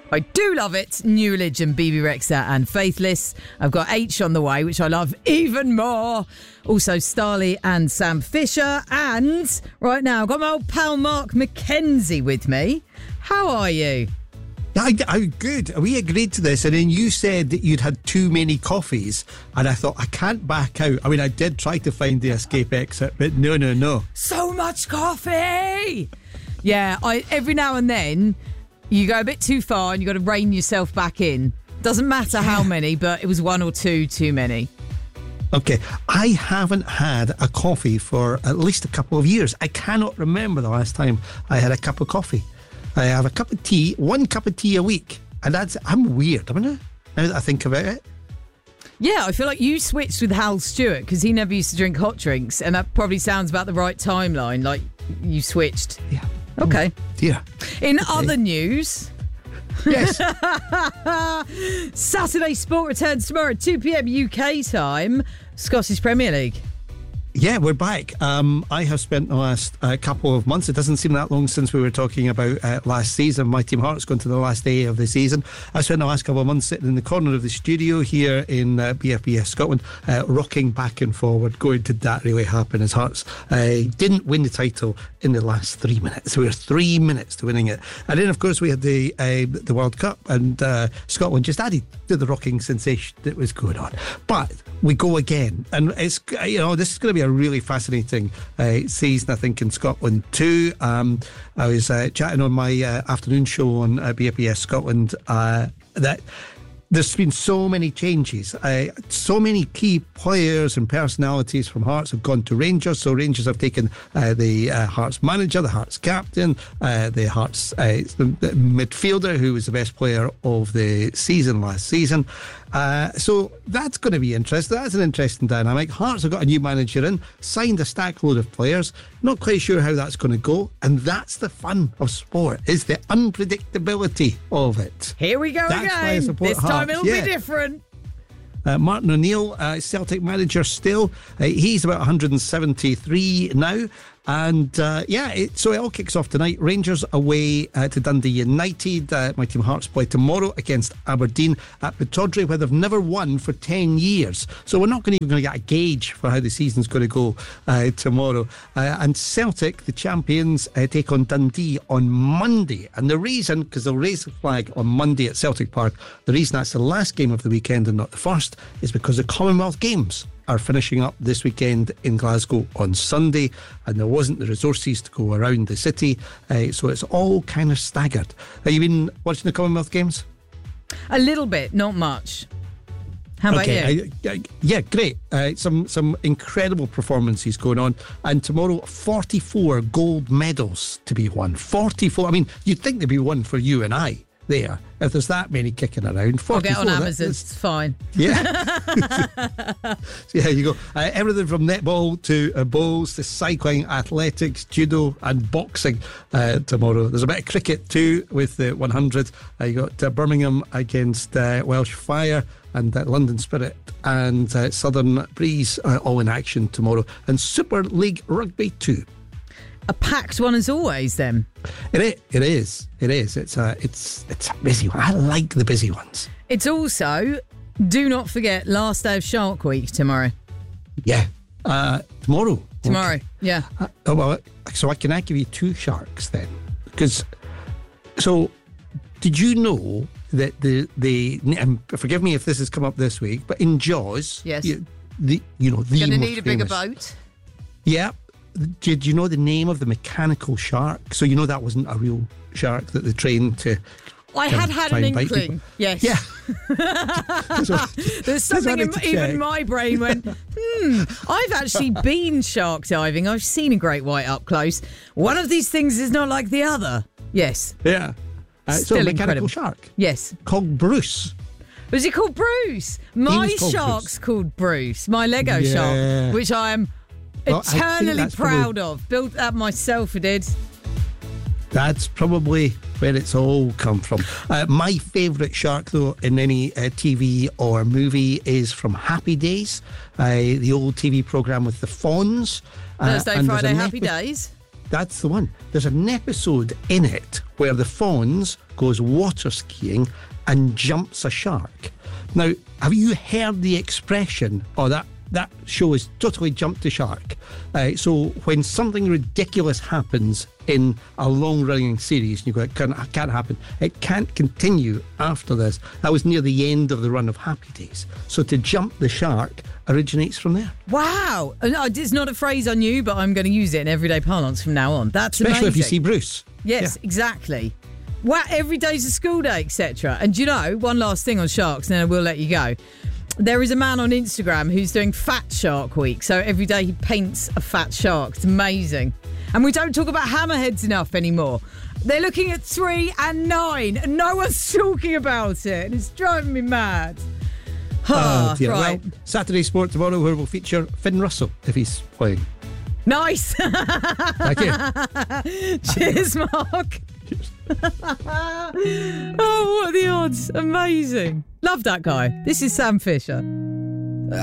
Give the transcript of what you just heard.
I do love it. New Religion, BB Rexha and Faithless. I've got H on the way, which I love even more. Also Starley and Sam Fisher. And right now, I've got my old pal Mark McKenzie with me. How are you? I'm good. We agreed to this, and then you said that you'd had too many coffees, and I thought, I can't back out. I mean, I did try to find the escape exit, but no. So much coffee! Yeah, every now and then, you go a bit too far and you've got to rein yourself back in. Doesn't matter how many, but it was one or two too many. Okay, I haven't had a coffee for at least a couple of years. I cannot remember the last time I had a cup of coffee. I have a cup of tea, 1 cup of tea a week. And I'm weird, am I not? Now that I think about it. Yeah, I feel like you switched with Hal Stewart because he never used to drink hot drinks. And that probably sounds about the right timeline, like you switched. Yeah. Okay. Yeah. In other news... Yes. Saturday Sport returns tomorrow at 2 p.m. UK time. Scottish Premier League. Yeah, we're back. I have spent the last couple of months, it doesn't seem that long since we were talking about last season. My team Hearts going to the last day of the season. I spent the last couple of months sitting in the corner of the studio here in BFBS Scotland, rocking back and forward, going, did that really happen? As Hearts didn't win the title in the last 3 minutes. We were 3 minutes to winning it. And then, of course, we had the World Cup, and Scotland just added to the rocking sensation that was going on. But we go again, and it's, this is going to be a really fascinating season, I think, in Scotland too. I was chatting on my afternoon show on BFBS Scotland that there's been so many changes. So many key players and personalities from Hearts have gone to Rangers. So Rangers have taken the Hearts manager, the Hearts captain, the Hearts midfielder, who was the best player of the season last season. So that's going to be interesting. That's an interesting dynamic. Hearts have got a new manager in, signed a stack load of players. Not quite sure how that's going to go. And that's the fun of sport, is the unpredictability of it. Here we go again. This time it'll be different. Martin O'Neill, Celtic manager still. He's about 173 now. And so it all kicks off tonight. Rangers away to Dundee United. My team Hearts play tomorrow against Aberdeen at Pittodrie, where they've never won for 10 years. So we're not even going to get a gauge for how the season's going to go tomorrow. And Celtic, the champions, take on Dundee on Monday. And the reason, because they'll raise the flag on Monday at Celtic Park, the reason that's the last game of the weekend and not the first is because the Commonwealth Games are finishing up this weekend in Glasgow on Sunday, and there wasn't the resources to go around the city, so it's all kind of staggered. Have you been watching the Commonwealth Games? A little bit, not much. How about you? Yeah, great. Some incredible performances going on, and tomorrow 44 gold medals to be won. 44. I mean, you'd think they'd be won for you and I there, if there's that many kicking around. 44, I'll get on Amazon, it's fine. Yeah. So you go. Everything from netball to bowls to cycling, athletics, judo and boxing tomorrow. There's a bit of cricket too with the 100. You got Birmingham against Welsh Fire and London Spirit and Southern Breeze all in action tomorrow. And Super League Rugby too. A packed one as always, then. It is. It's a busy one. I like the busy ones. It's also, do not forget, last day of Shark Week tomorrow. Yeah. Tomorrow. Okay. Yeah. So I can give you 2 sharks then, because did you know that the forgive me if this has come up this week, but in Jaws, yes, the going to need a bigger boat. Yeah. Did you know the name of the mechanical shark? So you know that wasn't a real shark that they trained to. I had an inkling. Yes. Yeah. There's something even my brain went, I've actually been shark diving. I've seen a great white up close. One of these things is not like the other. Yes. Yeah. So a mechanical shark. Yes. Called Bruce. Was he called Bruce? My shark's called Bruce. My Lego shark, which I am eternally proud of. Built that myself, I did. That's probably where it's all come from. My favourite shark, though, in any TV or movie is from Happy Days, the old TV programme with the Fawns. Thursday, Friday, Happy Days. That's the one. There's an episode in it where the Fonz goes water skiing and jumps a shark. Now, have you heard the expression, that show is totally jumped the shark? So when something ridiculous happens in a long-running series, you go, it can't happen. It can't continue after this. That was near the end of the run of Happy Days. So to jump the shark originates from there. Wow. It's not a phrase I knew, but I'm going to use it in everyday parlance from now on. That's Especially amazing. if you see Bruce. Yes, exactly. Wow, every day's a school day, etc. And you know, one last thing on sharks, and then I will let you go. There is a man on Instagram who's doing Fat Shark Week. So every day he paints a fat shark. It's amazing. And we don't talk about hammerheads enough anymore. They're looking at 3 and 9 and no one's talking about it. And it's driving me mad. Right. Well, Saturday Sport tomorrow, where we'll feature Finn Russell if he's playing. Nice. Thank you. Cheers, Mark. Oh, what are the odds? Amazing. Love that guy. This is Sam Fisher.